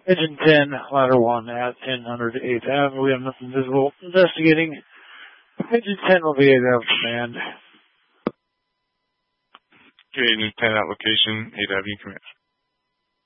Engine 10, ladder 1 at 1000 8th Ave. We have nothing visible. Investigating. Engine 10 will be 8th Ave command. Okay, Engine 10 at location, 8th Ave command.